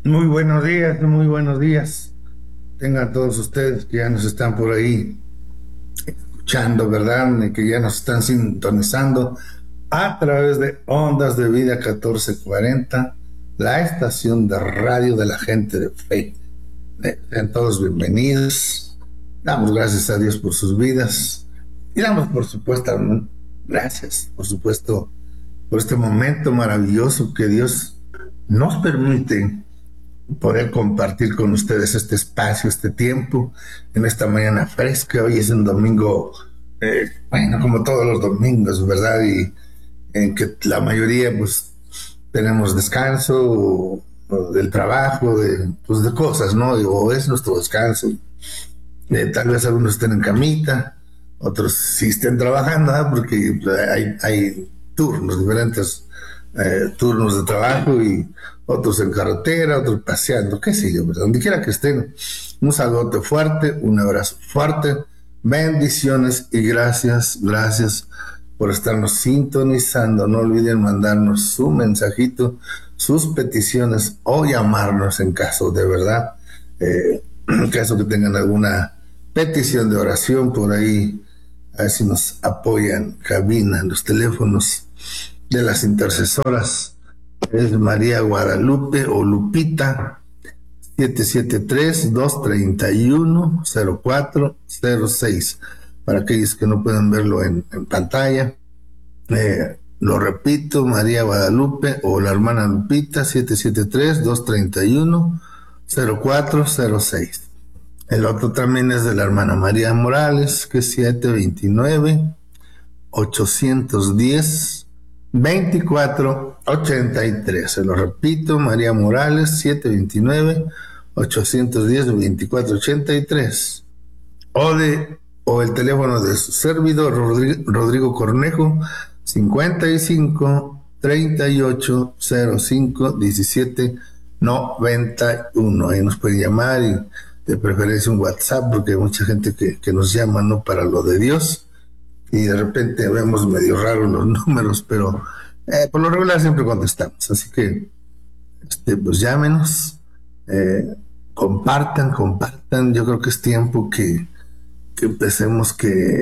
Muy buenos días, muy buenos días. Tengan todos ustedes que ya nos están por ahí escuchando, ¿verdad? Y que ya nos están sintonizando a través de Ondas de Vida 1440, la estación de radio de la gente de fe. Sean todos bienvenidos. Damos gracias a Dios por sus vidas. Y damos, por supuesto, gracias, por supuesto, por este momento maravilloso que Dios nos permite poder compartir con ustedes este espacio, este tiempo, en esta mañana fresca. Hoy es un domingo, bueno, como todos los domingos, ¿verdad? Y en que la mayoría, pues, tenemos descanso del trabajo, pues, de cosas, ¿no? O es nuestro descanso. Tal vez algunos estén en camita, otros sí estén trabajando, ¿verdad? Porque hay turnos, diferentes turnos de trabajo, y otros en carretera, otros paseando, qué sé yo, ¿verdad? Donde quiera que estén, un saludo fuerte, un abrazo fuerte, bendiciones y gracias, gracias por estarnos sintonizando. No olviden mandarnos su mensajito, sus peticiones o llamarnos en caso de verdad, en caso que tengan alguna petición de oración por ahí. A ver si nos apoyan, cabina, los teléfonos de las intercesoras. Es María Guadalupe o Lupita, 773-231-0406. Para aquellos que no pueden verlo en pantalla, lo repito, María Guadalupe o la hermana Lupita, 773-231-0406. El otro también es de la hermana María Morales, que es 729-810-2483. Se lo repito, María Morales, 729-810-2483. O el teléfono de su servidor, Rodrigo Cornejo, 55 38 05 17 91. Ahí nos pueden llamar, y de preferencia un WhatsApp, porque hay mucha gente que nos llama, ¿no?, para lo de Dios, y de repente vemos medio raros los números, pero por lo regular siempre contestamos. Así que, pues llámenos, compartan. Yo creo que es tiempo que empecemos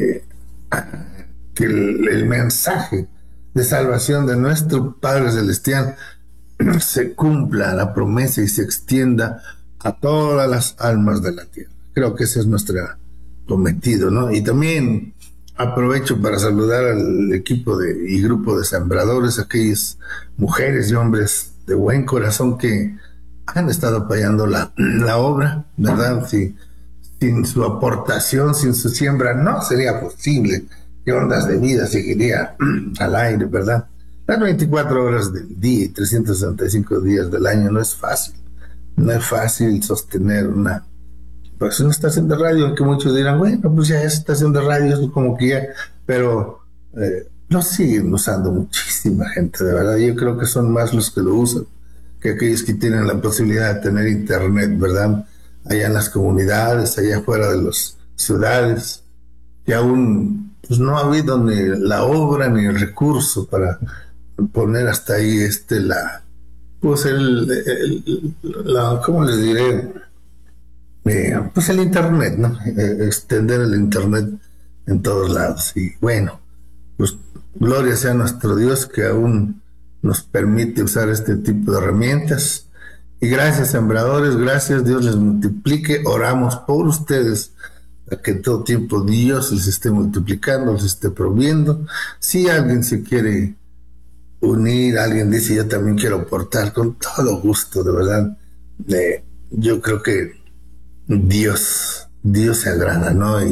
que el mensaje de salvación de nuestro Padre Celestial se cumpla la promesa y se extienda a todas las almas de la tierra. Creo que ese es nuestro cometido, ¿no? Y también aprovecho para saludar al equipo y grupo de sembradores, aquellas mujeres y hombres de buen corazón que han estado apoyando la obra, ¿verdad? Sin su aportación, sin su siembra, no sería posible que Ondas de Vida seguiría al aire, ¿verdad? Las 24 horas del día y 365 días del año no es fácil. No es fácil sostener una estación de radio, que muchos dirán, bueno, pues ya es estación de radio, es como que ya, pero lo siguen usando muchísima gente, de verdad. Yo creo que son más los que lo usan que aquellos que tienen la posibilidad de tener internet, ¿verdad? Allá en las comunidades, allá afuera de las ciudades, que aún pues no ha habido ni la obra ni el recurso para poner hasta ahí pues ¿cómo les diré? Pues el internet, ¿no? Extender el internet en todos lados. Y bueno, pues gloria sea nuestro Dios que aún nos permite usar este tipo de herramientas. Y gracias, sembradores, gracias, Dios les multiplique. Oramos por ustedes, para que en todo tiempo Dios les esté multiplicando, les esté proviendo. Si alguien se quiere unir, alguien dice yo también quiero aportar, con todo gusto, de verdad. Yo creo que Dios se agrada, ¿no?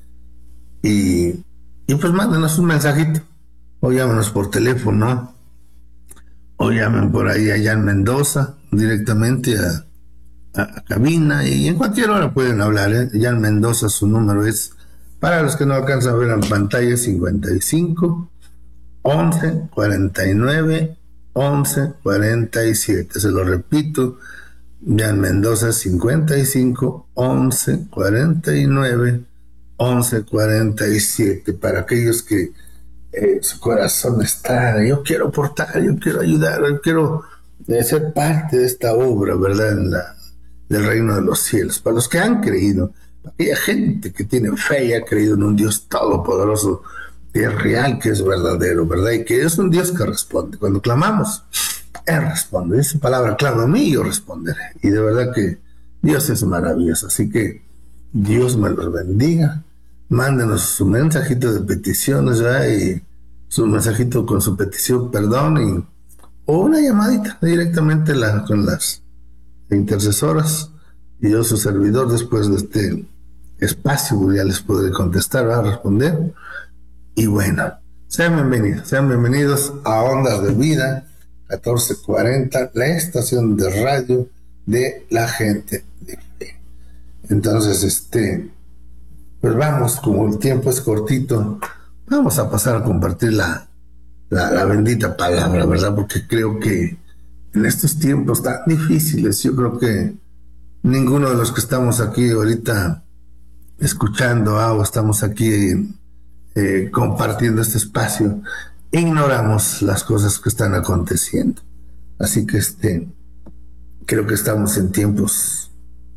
Y pues mándenos un mensajito, o llámenos por teléfono, o llamen por ahí allá en Mendoza, directamente a cabina, y en cualquier hora pueden hablar, ¿eh? Ya en Mendoza su número es, para los que no alcanzan a ver en pantalla, 55 11 49 11 47. Se lo repito, ya en Mendoza, 55 11 49 11 47. Para aquellos que su corazón está, yo quiero aportar, yo quiero ayudar, yo quiero de ser parte de esta obra, ¿verdad? Del reino de los cielos. Para los que han creído, para aquella gente que tiene fe y ha creído en un Dios todopoderoso, que es real, que es verdadero, ¿verdad? Y que es un Dios que responde. Cuando clamamos, Él responde. Esa palabra, clama a mí y yo responderé. Y de verdad que Dios es maravilloso. Así que Dios me los bendiga. Mándenos su mensajito de peticiones, ¿verdad? Y su mensajito con su petición, perdón, o una llamadita directamente con las intercesoras. Y yo, su servidor, después de este espacio, ya les podré contestar, ¿verdad? Responder. Y bueno, sean bienvenidos a Ondas de Vida 1440, la estación de radio de la gente de fe. Entonces, pues vamos, como el tiempo es cortito, vamos a pasar a compartir la bendita palabra, ¿verdad? Porque creo que en estos tiempos tan difíciles, yo creo que ninguno de los que estamos aquí ahorita escuchando o estamos aquí compartiendo este espacio, ignoramos las cosas que están aconteciendo. Así que creo que estamos en tiempos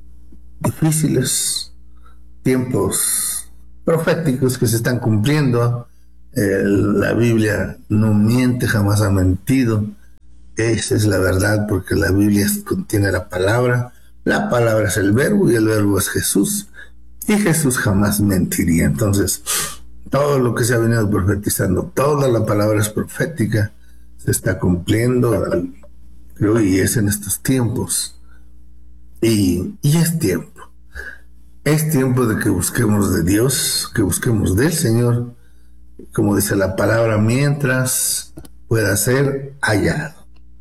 difíciles, tiempos proféticos que se están cumpliendo. La Biblia no miente, jamás ha mentido. Esa es la verdad, porque la Biblia contiene la palabra es el verbo y el verbo es Jesús, y Jesús jamás mentiría. Entonces, todo lo que se ha venido profetizando, toda la palabra es profética, se está cumpliendo, creo, y es en estos tiempos. Y es tiempo. Es tiempo de que busquemos de Dios, que busquemos del Señor, como dice la palabra, mientras pueda ser hallado.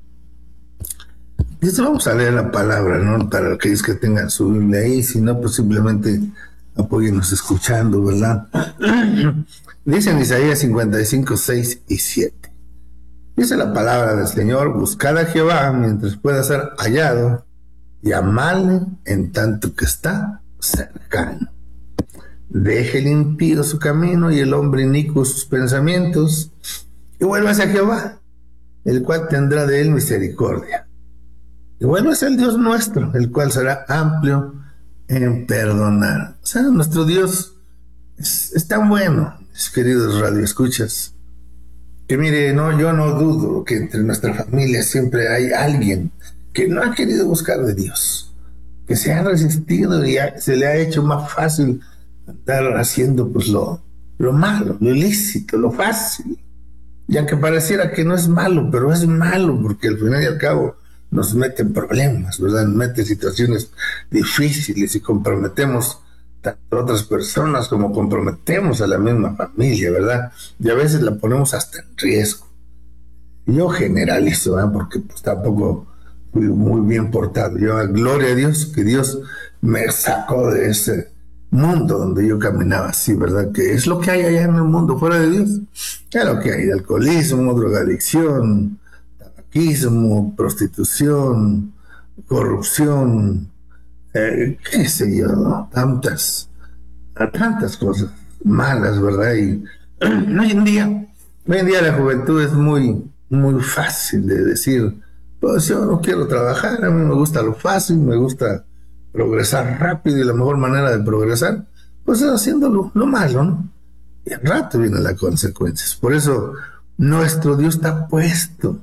Entonces vamos a leer la palabra, ¿no? Para aquellos que tengan su Biblia ahí, si no, pues simplemente apóyennos escuchando, ¿verdad? Dice en Isaías 55, 6 y 7. Dice la palabra del Señor: buscad a Jehová mientras pueda ser hallado, llamadle en tanto que está cercano. Deje el impío su camino y el hombre inicuo sus pensamientos, y vuélvase a Jehová, el cual tendrá de él misericordia. Y vuélvase al Dios nuestro, el cual será amplio en perdonar. O sea, nuestro Dios es tan bueno, mis queridos radioescuchas, que mire, no, yo no dudo que entre nuestra familia siempre hay alguien que no ha querido buscar de Dios, que se ha resistido y se le ha hecho más fácil andar haciendo pues lo malo, lo ilícito, lo fácil. Y aunque pareciera que no es malo, pero es malo, porque al final y al cabo nos mete en problemas, ¿verdad? Nos mete en situaciones difíciles y comprometemos tanto a otras personas como comprometemos a la misma familia, ¿verdad? Y a veces la ponemos hasta en riesgo. Yo generalizo, ¿verdad? Porque pues tampoco fui muy bien portado. Yo, gloria a Dios, que Dios me sacó de ese mundo donde yo caminaba así, ¿verdad? Que es lo que hay allá en el mundo fuera de Dios. Es lo que hay: alcoholismo, drogadicción, tabaquismo, prostitución, corrupción, qué sé yo, ¿no? Tantas cosas malas, ¿verdad? Y hoy en día la juventud es muy fácil de decir, pues yo no quiero trabajar, a mí me gusta lo fácil, me gusta progresar rápido, y la mejor manera de progresar, pues es haciendo lo malo, ¿no? Y al rato vienen las consecuencias. Por eso nuestro Dios está puesto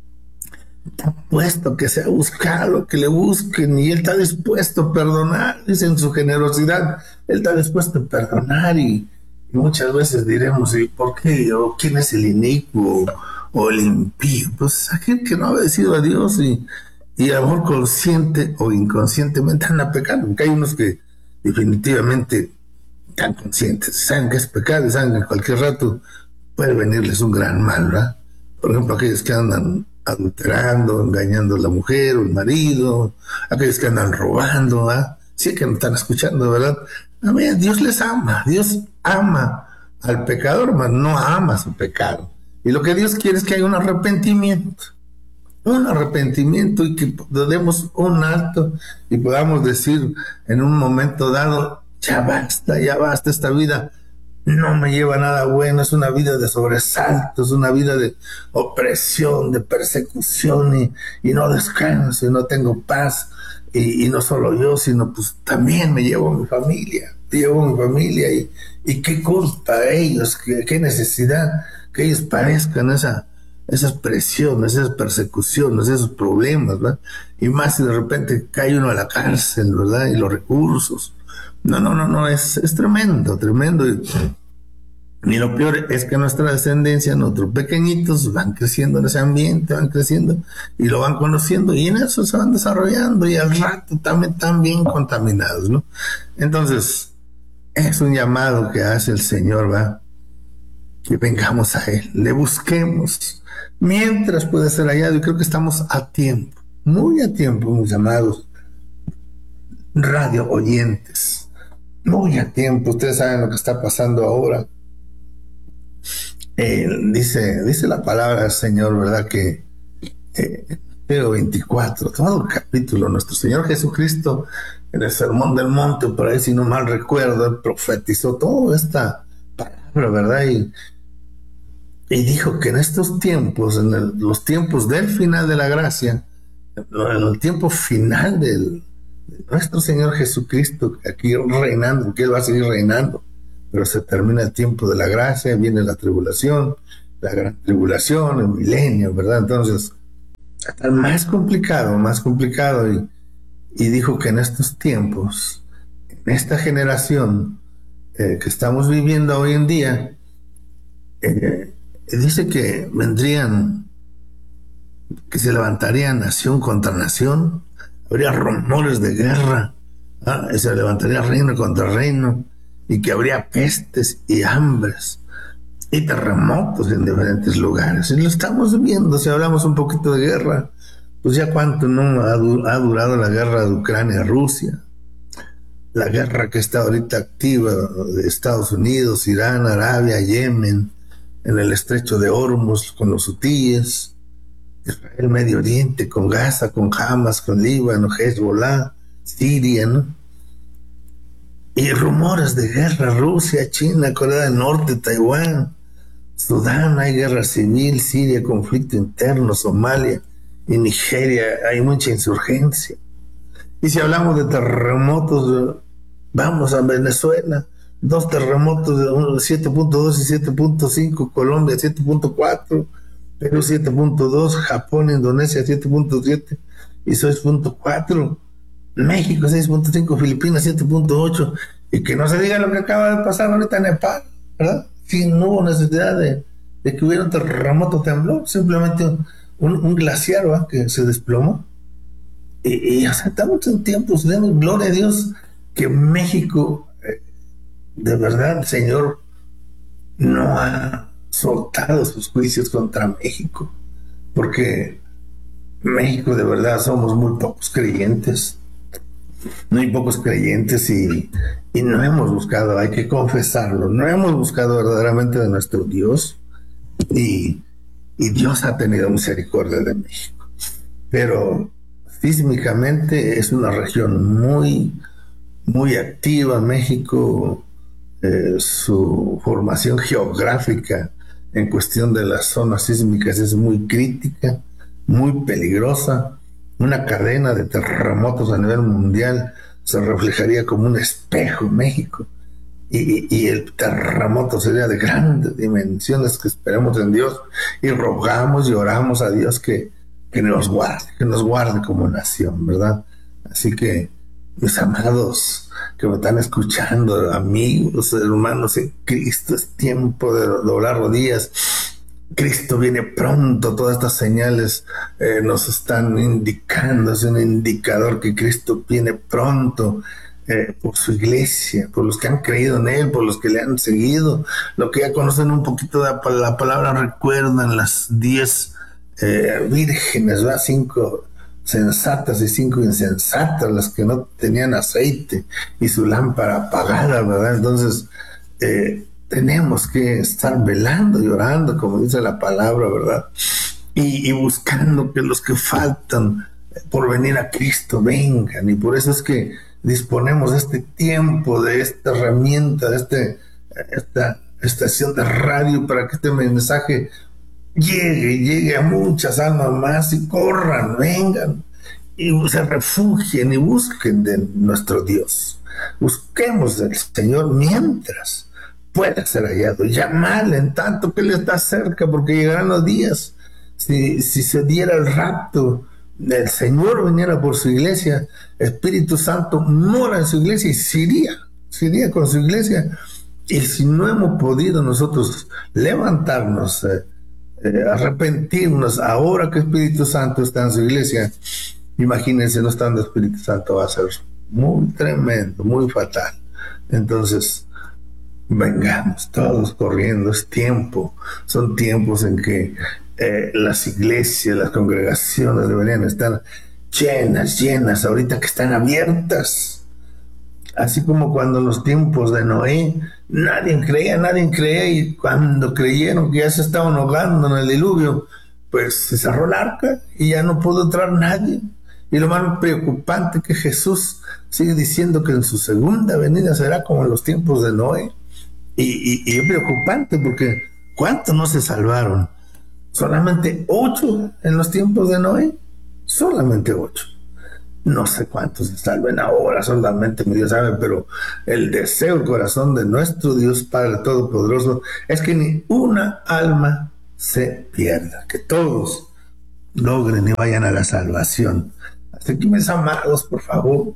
que sea buscado, que le busquen, y Él está dispuesto a perdonar. Dice en su generosidad, Él está dispuesto a perdonar, y muchas veces diremos, ¿y por qué? ¿O quién es el inicuo o el impío? Pues aquel que no ha obedecido a Dios y a lo mejor consciente o inconscientemente anda pecando, porque hay unos que definitivamente están conscientes, saben que es pecado y saben que en cualquier rato puede venirles un gran mal, ¿verdad? Por ejemplo, aquellos que andan adulterando, engañando a la mujer o el marido, aquellos que andan robando, ¿verdad? Sí que nos están escuchando, ¿verdad? A mí, Dios les ama, Dios ama al pecador, mas no ama su pecado. Y lo que Dios quiere es que haya un arrepentimiento y que demos un alto y podamos decir en un momento dado, ya basta esta vida no me lleva a nada bueno, es una vida de sobresaltos, una vida de opresión, de persecución y no descanso y no tengo paz. Y no solo yo, sino pues también me llevo a mi familia, y qué culpa a ellos, qué necesidad que ellos padezcan esas presiones, esas persecuciones, esos problemas, ¿verdad? Y más si de repente cae uno a la cárcel, ¿verdad? Y los recursos. No, es tremendo, tremendo. Y lo peor es que nuestra descendencia, nuestros pequeñitos, van creciendo en ese ambiente, van creciendo y lo van conociendo y en eso se van desarrollando y al rato también están bien contaminados, ¿no? Entonces, es un llamado que hace el Señor, ¿va? Que vengamos a Él, le busquemos, mientras puede ser hallado, y creo que estamos a tiempo, muy a tiempo, mis amados radio oyentes, muy a tiempo. Ustedes saben lo que está pasando ahora. Dice la palabra del Señor, ¿verdad? Que Mateo 24, todo el capítulo, nuestro Señor Jesucristo, en el Sermón del Monte, por ahí si no mal recuerdo, él profetizó toda esta palabra, ¿verdad? Y dijo que en estos tiempos, los tiempos del final de la gracia, en el tiempo final de nuestro Señor Jesucristo, aquí reinando, porque Él va a seguir reinando, pero se termina el tiempo de la gracia, viene la tribulación, la gran tribulación, el milenio, ¿verdad? Entonces, está más complicado, y dijo que en estos tiempos, en esta generación que estamos viviendo hoy en día, dice que vendrían, que se levantaría nación contra nación, habría rumores de guerra, se levantaría reino contra reino, y que habría pestes y hambres y terremotos en diferentes lugares. Y lo estamos viendo. Si hablamos un poquito de guerra, pues ya cuánto no ha durado la guerra de Ucrania-Rusia, la guerra que está ahorita activa de Estados Unidos, Irán, Arabia, Yemen, en el estrecho de Hormuz con los hutíes, Israel, Medio Oriente, con Gaza, con Hamas, con Líbano, Hezbollah, Siria, ¿no? Y rumores de guerra, Rusia, China, Corea del Norte, Taiwán, Sudán, hay guerra civil, Siria, conflicto interno, Somalia y Nigeria, hay mucha insurgencia. Y si hablamos de terremotos, vamos a Venezuela, 2 terremotos de 7.2 y 7.5, Colombia 7.4, Perú 7.2, Japón, Indonesia 7.7 y 6.4, México 6.5, Filipinas 7.8, y que no se diga lo que acaba de pasar ahorita en Nepal, ¿verdad? Si no hubo necesidad de que hubiera un terremoto, temblor, simplemente un glaciar, ¿verdad? Que se desplomó. Y estamos en tiempos, demos gloria a Dios que México, de verdad, el Señor no ha soltado sus juicios contra México, porque México de verdad somos muy pocos creyentes, y no hemos buscado, hay que confesarlo, no hemos buscado verdaderamente de nuestro Dios, y Dios ha tenido misericordia de México, pero sísmicamente es una región muy activa. México, su formación geográfica en cuestión de las zonas sísmicas es muy crítica, muy peligrosa. Una cadena de terremotos a nivel mundial se reflejaría como un espejo en México, y el terremoto sería de grandes dimensiones, que esperemos en Dios y rogamos y oramos a Dios que nos guarde como nación, ¿verdad? Así que, mis amados que me están escuchando, amigos, hermanos en Cristo, es tiempo de doblar rodillas. Cristo viene pronto, todas estas señales nos están indicando, es un indicador que Cristo viene pronto, por su iglesia, por los que han creído en Él, por los que le han seguido, los que ya conocen un poquito de la palabra, recuerdan las 10 vírgenes, ¿verdad? 5 sensatas y 5 insensatas, las que no tenían aceite y su lámpara apagada, ¿verdad? Entonces, tenemos que estar velando y orando, como dice la palabra, ¿verdad? Y buscando que los que faltan por venir a Cristo vengan. Y por eso es que disponemos de este tiempo, de esta herramienta, de este esta estación de radio para que este mensaje llegue a muchas almas más y corran, vengan y se refugien y busquen de nuestro Dios. Busquemos del Señor mientras pueda ser hallado. Llamadle en tanto que Él está cerca, porque llegarán los días. Si se diera el rapto, el Señor viniera por su iglesia, Espíritu Santo mora en su iglesia y se iría con su iglesia. Y si no hemos podido nosotros levantarnos, arrepentirnos, ahora que Espíritu Santo está en su iglesia, imagínense, no estando Espíritu Santo, va a ser muy tremendo, muy fatal. Entonces, vengamos todos corriendo, es tiempo, son tiempos en que las iglesias, las congregaciones deberían estar llenas, ahorita que están abiertas. Así como cuando en los tiempos de Noé nadie creía, y cuando creyeron que ya se estaban ahogando en el diluvio, pues se cerró el arca y ya no pudo entrar nadie. Y lo más preocupante que Jesús sigue diciendo que en su segunda venida será como en los tiempos de Noé. Y es preocupante porque ¿cuántos no se salvaron? Solamente 8 en los tiempos de Noé, solamente 8. No sé cuántos se salven ahora, solamente Dios sabe, pero el deseo, el corazón de nuestro Dios Padre Todopoderoso es que ni una alma se pierda, que todos logren y vayan a la salvación. Así que, mis amados, por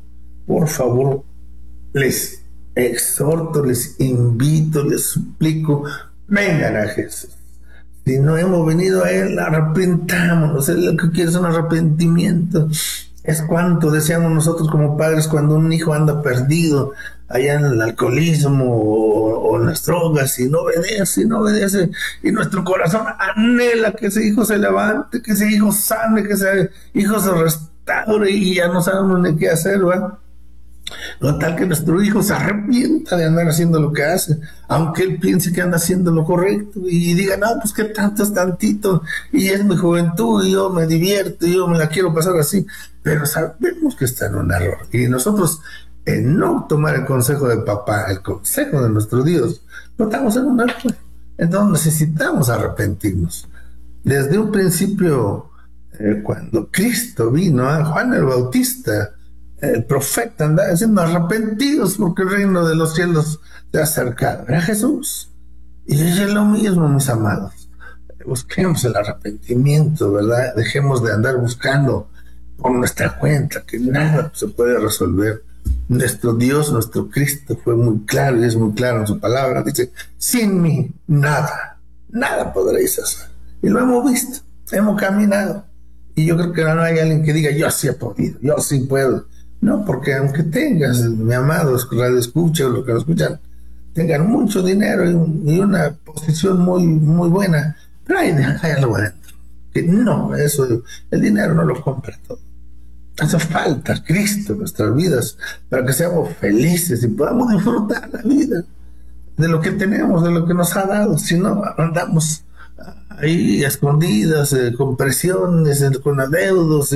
favor, les exhorto, les invito, les suplico, vengan a Jesús. Si no hemos venido a Él, arrepentámonos. Él lo que quiere es un arrepentimiento. Es cuanto deseamos nosotros como padres cuando un hijo anda perdido allá en el alcoholismo o en las drogas y no obedece, y nuestro corazón anhela que ese hijo se levante, que ese hijo sane, que ese hijo se restaure, y ya no sabemos ni qué hacer, ¿verdad? Con tal que nuestro hijo se arrepienta de andar haciendo lo que hace, aunque él piense que anda haciendo lo correcto y diga, no, pues qué tanto es tantito, y es mi juventud, y yo me divierto, y yo me la quiero pasar así, pero sabemos que está en un error, y nosotros, en no tomar el consejo de papá, el consejo de nuestro Dios, no estamos en un error. Entonces necesitamos arrepentirnos. Desde un principio, cuando Cristo vino a Juan el Bautista, el profeta andaba diciendo, arrepentidos porque el reino de los cielos se ha acercado. Era Jesús. Y es lo mismo, mis amados. Busquemos el arrepentimiento, ¿verdad? Dejemos de andar buscando por nuestra cuenta, que nada se puede resolver. Nuestro Dios, nuestro Cristo fue muy claro y es muy claro en su palabra. Dice, sin mí, nada podréis hacer. Y lo hemos visto, hemos caminado. Y yo creo que no hay alguien que diga, yo sí he podido, yo sí puedo. No, porque aunque tengas, mi amado, radio escucha o lo que lo escuchan, tengan mucho dinero y una posición muy buena, pero hay algo adentro. Que no, eso, el dinero no lo compra todo. Hace falta Cristo en nuestras vidas para que seamos felices y podamos disfrutar la vida de lo que tenemos, de lo que nos ha dado. Si no, andamos ahí escondidas, con presiones, con adeudos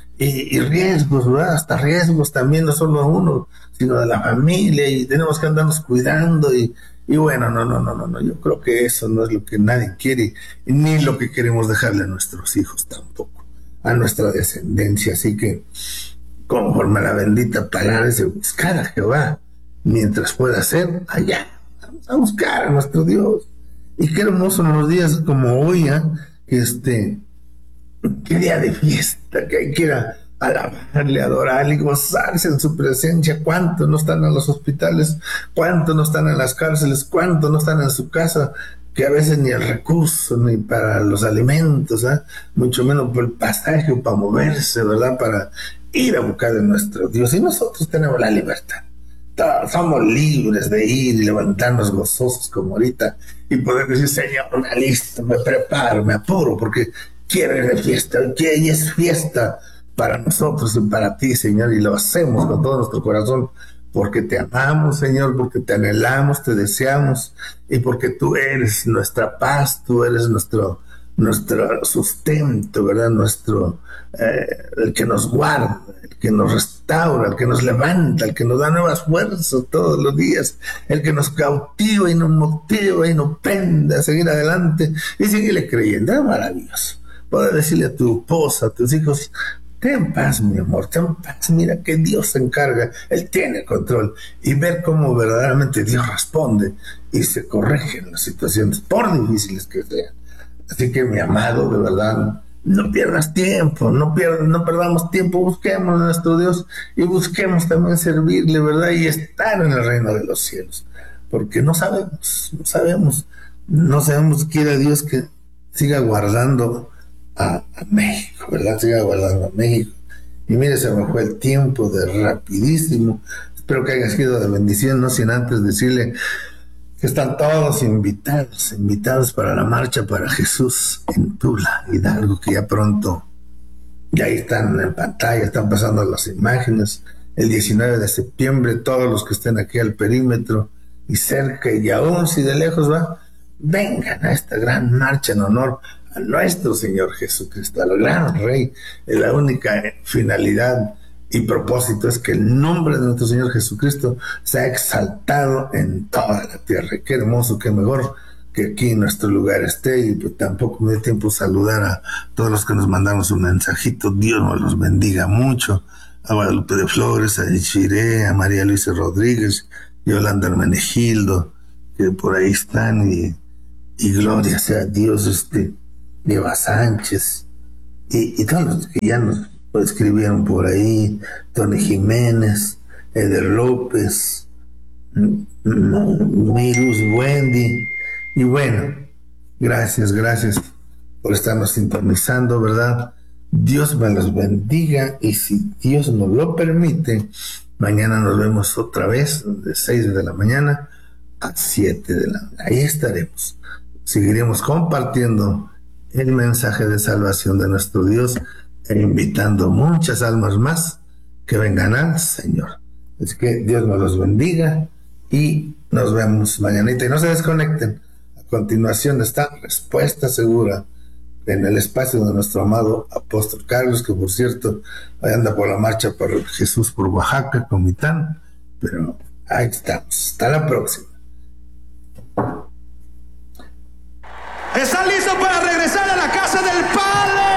y riesgos, ¿verdad? Hasta riesgos también, no solo a uno, sino de la familia, y tenemos que andarnos cuidando y bueno, no, yo creo que eso no es lo que nadie quiere, ni lo que queremos dejarle a nuestros hijos tampoco, a nuestra descendencia. Así que, conforme a la bendita palabra de buscar a Jehová mientras pueda ser allá, vamos a buscar a nuestro Dios. Y qué hermoso en los días como hoy, qué día de fiesta, que hay que ir a alabarle, adorarle y gozarse en su presencia. ¿Cuántos no están en los hospitales? ¿Cuántos no están en las cárceles? ¿Cuántos no están en su casa? Que a veces ni el recurso, ni para los alimentos, mucho menos por el pasaje o para moverse, ¿verdad? Para ir a buscar de nuestro Dios. Y nosotros tenemos la libertad. Todos somos libres de ir y levantarnos gozosos como ahorita y poder decir, Señor, me alisto, me preparo, me apuro, porque quiero ir de fiesta, y es fiesta para nosotros y para ti, Señor, y lo hacemos con todo nuestro corazón, porque te amamos, Señor, porque te anhelamos, te deseamos, y porque tú eres nuestra paz, tú eres nuestro sustento, ¿verdad? El que nos guarda, el que nos restaura, el que nos levanta, el que nos da nuevas fuerzas todos los días, el que nos cautiva y nos motiva y nos prende a seguir adelante y seguirle creyendo. Es maravilloso poder decirle a tu esposa, a tus hijos: ten paz, mi amor, ten paz, mira que Dios se encarga, Él tiene control, y ver cómo verdaderamente Dios responde y se corrigen las situaciones, por difíciles que sean. Así que, mi amado, de verdad, no pierdas tiempo, no perdamos tiempo, busquemos a nuestro Dios y busquemos también servirle, ¿verdad? Y estar en el reino de los cielos, porque no sabemos quiera Dios que siga guardando a México, ¿verdad? Siga guardando a México. Y mire, se me fue el tiempo de rapidísimo. Espero que haya sido de bendición, no sin antes decirle que están todos invitados para la marcha para Jesús en Tula, Hidalgo, que ya pronto, ya ahí están en pantalla, están pasando las imágenes. El 19 de septiembre, todos los que estén aquí al perímetro y cerca, y aún si de lejos vengan a esta gran marcha en honor a nuestro Señor Jesucristo, al gran Rey. La única finalidad y propósito es que el nombre de nuestro Señor Jesucristo sea exaltado en toda la tierra. Qué hermoso, qué mejor que aquí en nuestro lugar esté. Y pues tampoco me dio tiempo saludar a todos los que nos mandaron su mensajito. Dios nos los bendiga mucho. A Guadalupe de Flores, a Chiré, a María Luisa Rodríguez, Yolanda Hermenegildo, que por ahí están, y gloria sea a Dios, Eva Sánchez, y todos los que ya nos escribieron por ahí, Tony Jiménez, Eder López, Mirus Wendy, y bueno, gracias por estarnos sintonizando, ¿verdad? Dios me los bendiga, y si Dios nos lo permite, mañana nos vemos otra vez de 6 de la mañana a 7 de la mañana. Ahí estaremos. Seguiremos compartiendo el mensaje de salvación de nuestro Dios e invitando muchas almas más que vengan al Señor. Así que Dios nos los bendiga y nos vemos mañanita. Y no se desconecten. A continuación está Respuesta Segura en el espacio de nuestro amado apóstol Carlos, que por cierto anda por la marcha por Jesús por Oaxaca, Comitán. Pero ahí estamos. Hasta la próxima. ¿Están listos para regresar a la casa del Padre?